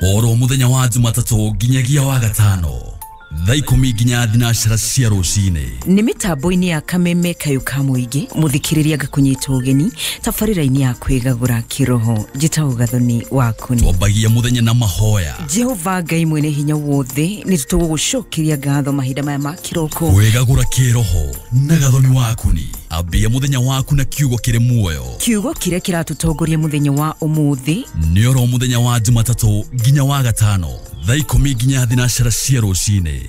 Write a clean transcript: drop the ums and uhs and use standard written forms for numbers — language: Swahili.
oro muthenya wa Jumatatu nginyagia wa gatano thaa 10 nginya thinashara cia rucine ni mitambo-ini ya Kameme Kayuka Muingi muthikiriria gakunyita ugeni tabarira-ini ya kwigagura kiroho njitagwo Gathoni Wakuni. twambagia muthenya na mahoya. Jehova Ngai mwene hinya wothe ni tugugucokeria ngatho mahinda maya ma kiroko kwigagura kiroho na Gathoni Wakuni. Ambia muthenya waku na kiugo kiri muoyo. Kiugo kiria kiratutongoria muthenya wa umuthi ni oro muthenya wa Jumatatu nginya wa gatano thaa 10 nginya thinashara cia rucine